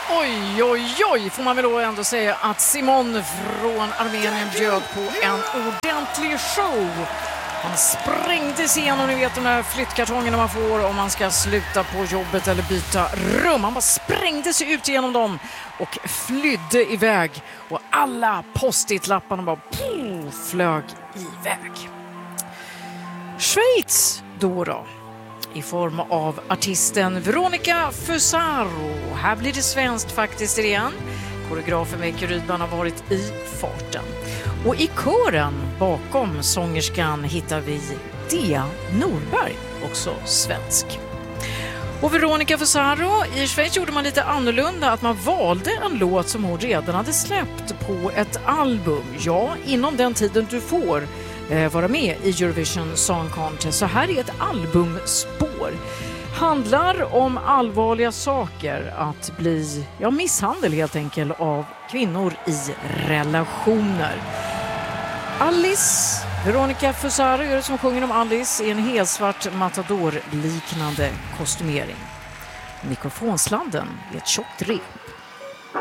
Oj, oj, oj, får man väl då ändå säga att Simon från Armenien bjöd på en ordentlig show. Han sprängde sig igenom, ni vet, de där flyttkartongerna man får om man ska sluta på jobbet eller byta rum. Han bara sprängde sig ut genom dem och flydde iväg. Och alla post-it-lapparna bara flög iväg. Schweiz då. I form av artisten Veronica Fusaro. Här blir det svenskt faktiskt igen. Koreografen Micke Rydman har varit i farten. Och i kören bakom sångerskan hittar vi Dea Norberg, också svensk. Och Veronica Fusaro, i Schweiz gjorde man lite annorlunda, att man valde en låt som hon redan hade släppt på ett album. Ja, inom den tiden du får vara med i Eurovision Song Contest. Så här är ett albumspår. Handlar om allvarliga saker, att bli misshandel helt enkelt av kvinnor i relationer. Alice, Veronica Fusaro gör det som sjunger om Alice i en helsvart matador-liknande kostymering. Mikrofonslanden är ett tjockt rep.